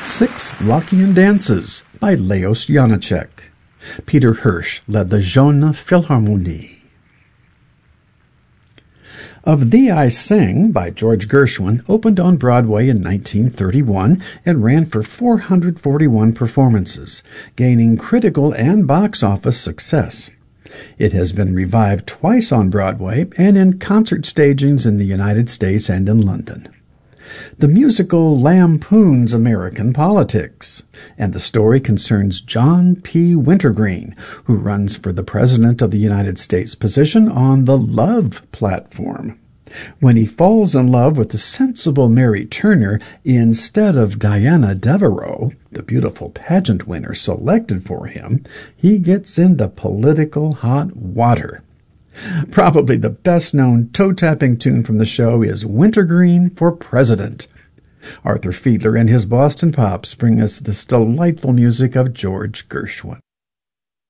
Six Lockean Dances by Leos Janáček. Peter Hirsch led the Jeune Philharmonie. Of Thee I Sing by George Gershwin opened on Broadway in 1931 and ran for 441 performances, gaining critical and box office success. It has been revived twice on Broadway and in concert stagings in the United States and in London. The musical lampoons American politics, and the story concerns John P. Wintergreen, who runs for the President of the United States position on the Love platform. When he falls in love with the sensible Mary Turner instead of Diana Devereaux, the beautiful pageant winner selected for him, he gets into political hot water. Probably the best-known toe-tapping tune from the show is Wintergreen for President. Arthur Fiedler and his Boston Pops bring us this delightful music of George Gershwin.